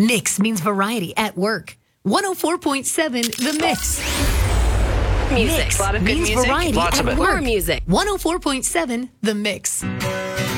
Mix means variety at work. 104.7 The Mix. Music. Mix A lot of good means music. variety Lots at of it. work. More music. 104.7 The Mix.